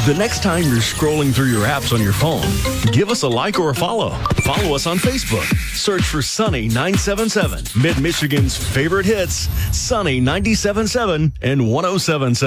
The next time you're scrolling through your apps on your phone, give us a like or a follow. Follow us on Facebook. Search for Sunny 977, Mid-Michigan's favorite hits, Sunny 97.7 and 107.7.